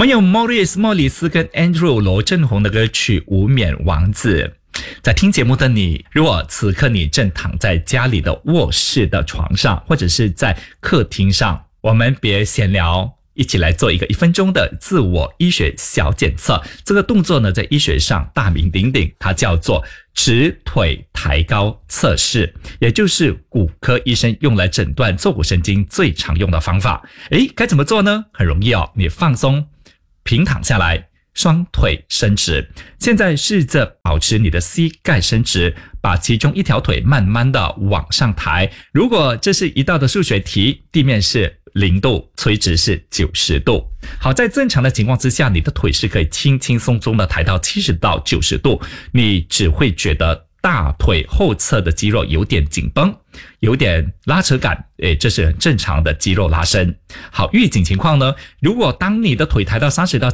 们有 Morris 莫里斯跟 Andrew 罗振宏的歌曲《无冕王子》。在听节目的你，如果此刻你正躺在家里的卧室的床上，或者是在客厅上，我们别闲聊，一起来做一个1分钟的自我医学小检测。这个动作呢，在医学上大名鼎鼎，它叫做直腿抬高测试，也就是骨科医生用来诊断坐骨神经最常用的方法。该怎么做呢？很容易哦，你放松，平躺下来，双腿伸直，现在试着保持你的膝盖伸直，把其中一条腿慢慢的往上抬。如果这是一道的数学题，地面是0度，垂直是90度。好，在正常的情况之下，你的腿是可以轻轻松松的抬到70到90度，你只会觉得大腿后侧的肌肉有点紧绷，有点拉扯感，这是很正常的肌肉拉伸。好，预警情况呢，如果当你的腿抬到30到